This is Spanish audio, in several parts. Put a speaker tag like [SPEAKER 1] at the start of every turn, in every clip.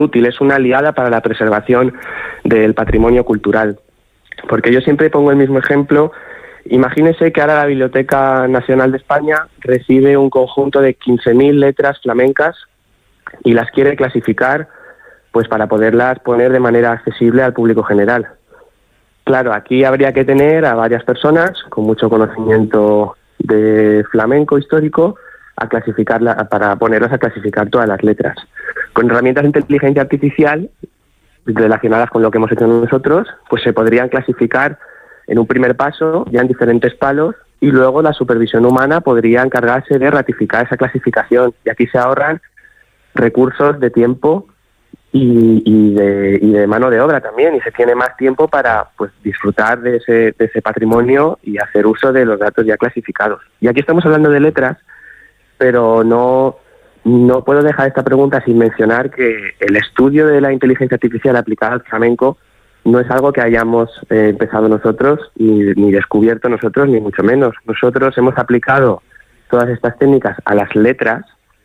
[SPEAKER 1] útil, es una aliada para la preservación del patrimonio cultural. Porque yo siempre pongo el mismo ejemplo. Imagínese que ahora la Biblioteca Nacional de España recibe un conjunto de 15.000 letras flamencas y las quiere clasificar pues para poderlas poner de manera accesible al público general. Claro, aquí habría que tener a varias personas con mucho conocimiento de flamenco histórico a clasificarla, para ponerlas a clasificar todas las letras. Con herramientas de inteligencia artificial relacionadas con lo que hemos hecho nosotros, pues se podrían clasificar en un primer paso, ya en diferentes palos, y luego la supervisión humana podría encargarse de ratificar esa clasificación. Y aquí se ahorran recursos de tiempo y de mano de obra también, y se tiene más tiempo para pues disfrutar de ese patrimonio y hacer uso de los datos ya clasificados. Y aquí estamos hablando de letras, pero no puedo dejar esta pregunta sin mencionar que el estudio de la inteligencia artificial aplicada al flamenco no es algo que hayamos empezado nosotros, ni descubierto nosotros, ni mucho menos. Nosotros hemos aplicado todas estas técnicas a las letras,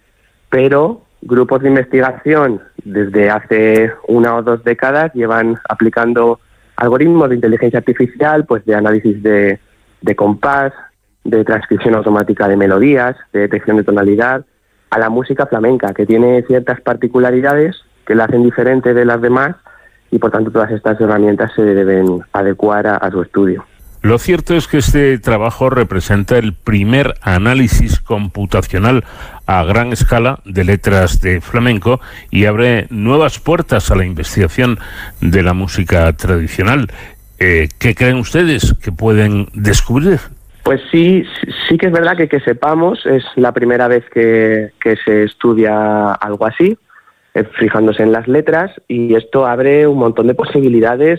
[SPEAKER 1] pero grupos de investigación desde hace 1 o 2 décadas llevan aplicando algoritmos de inteligencia artificial, pues de análisis de compás, de transcripción automática de melodías, de detección de tonalidad, a la música flamenca, que tiene ciertas particularidades que la hacen diferente de las demás, y por tanto todas estas herramientas se deben adecuar a su estudio.
[SPEAKER 2] Lo cierto es que este trabajo representa el primer análisis computacional a gran escala de letras de flamenco y abre nuevas puertas a la investigación de la música tradicional. ¿Qué creen ustedes que pueden descubrir?
[SPEAKER 1] Pues sí que es verdad que sepamos, es la primera vez que se estudia algo así, fijándose en las letras, y esto abre un montón de posibilidades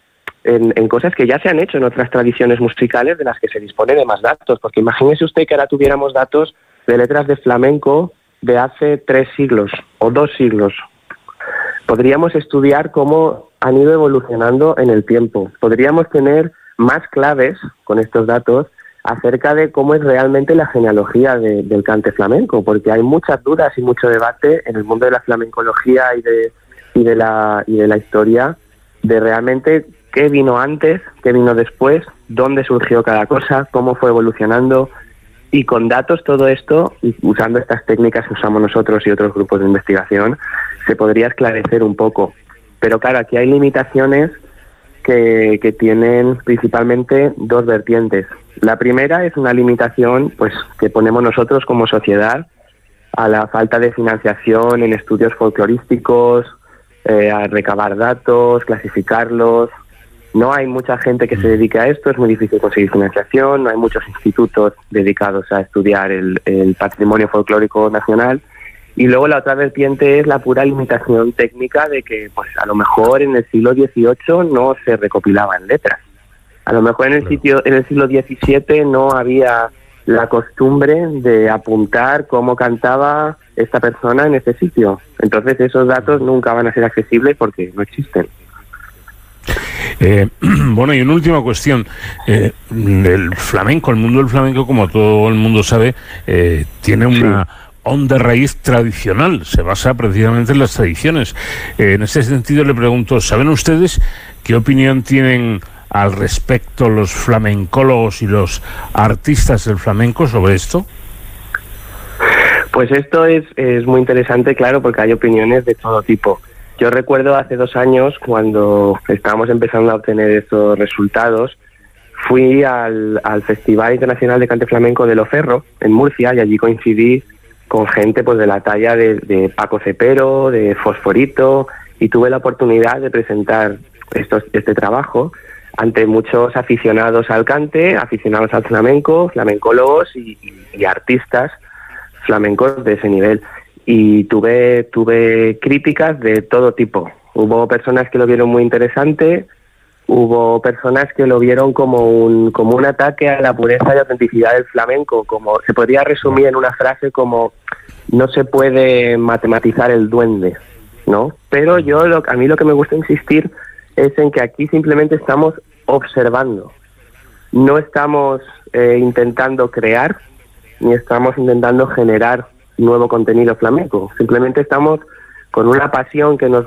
[SPEAKER 1] en cosas que ya se han hecho en otras tradiciones musicales de las que se dispone de más datos, porque imagínese usted que ahora tuviéramos datos de letras de flamenco de hace 3 siglos o 2 siglos. Podríamos estudiar cómo han ido evolucionando en el tiempo. Podríamos tener más claves con estos datos acerca de cómo es realmente la genealogía del cante flamenco, porque hay muchas dudas y mucho debate en el mundo de la flamencología y de la historia, de realmente qué vino antes, qué vino después, dónde surgió cada cosa, cómo fue evolucionando. Y con datos todo esto, y usando estas técnicas que usamos nosotros y otros grupos de investigación, se podría esclarecer un poco. Pero claro, aquí hay limitaciones que tienen principalmente 2 vertientes. La primera es una limitación pues que ponemos nosotros como sociedad a la falta de financiación en estudios folclorísticos, a recabar datos, clasificarlos. No hay mucha gente que se dedique a esto, es muy difícil conseguir financiación, no hay muchos institutos dedicados a estudiar el patrimonio folclórico nacional. Y luego la otra vertiente es la pura limitación técnica de que pues a lo mejor en el siglo XVIII no se recopilaban letras. A lo mejor en el siglo XVII no había la costumbre de apuntar cómo cantaba esta persona en ese sitio. Entonces esos datos nunca van a ser accesibles porque no existen.
[SPEAKER 2] Bueno, y una última cuestión. El flamenco, el mundo del flamenco, como todo el mundo sabe, tiene una honda raíz tradicional, se basa precisamente en las tradiciones. En ese sentido le pregunto, ¿saben ustedes qué opinión tienen al respecto los flamencólogos y los artistas del flamenco sobre esto?
[SPEAKER 1] Pues esto es muy interesante, claro, porque hay opiniones de todo tipo. Yo recuerdo hace 2 años, cuando estábamos empezando a obtener estos resultados, fui al Festival Internacional de Cante Flamenco de Loferro, en Murcia, y allí coincidí con gente pues de la talla de Paco Cepero, de Fosforito, y tuve la oportunidad de presentar este trabajo ante muchos aficionados al cante, aficionados al flamenco, flamencólogos y artistas flamencos de ese nivel. Y tuve críticas de todo tipo. Hubo personas que lo vieron muy interesante, hubo personas que lo vieron como un ataque a la pureza y autenticidad del flamenco, como se podría resumir en una frase como no se puede matematizar el duende, ¿no? Pero a mí lo que me gusta insistir es en que aquí simplemente estamos observando. No estamos intentando crear, ni estamos intentando generar nuevo contenido flamenco. Simplemente estamos con una pasión que nos